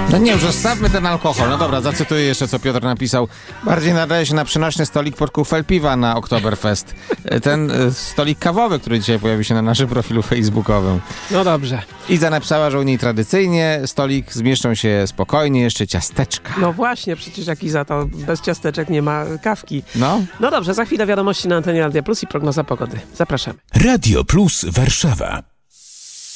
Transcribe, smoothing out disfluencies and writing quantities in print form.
No nie, już zostawmy ten alkohol. No dobra, zacytuję jeszcze, co Piotr napisał. Bardziej nadaje się na przenośny stolik pod kufel piwa na Oktoberfest. Ten stolik kawowy, który dzisiaj pojawi się na naszym profilu facebookowym. No dobrze. Iza napisała, że u niej tradycyjnie stolik zmieszczą się spokojnie, jeszcze ciasteczka. No właśnie, przecież jak Iza, to bez ciasteczek nie ma kawki. No. No dobrze, za chwilę wiadomości na antenie Radia Plus i prognoza pogody. Zapraszamy. Radio Plus Warszawa.